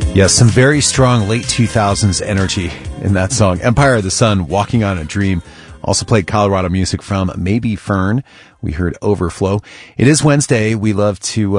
Yes, some very strong late 2000s energy in that song. Empire of the Sun, Walking on a Dream. Also played Colorado music from Maybe Fern. We heard Overflow. It is Wednesday. We love to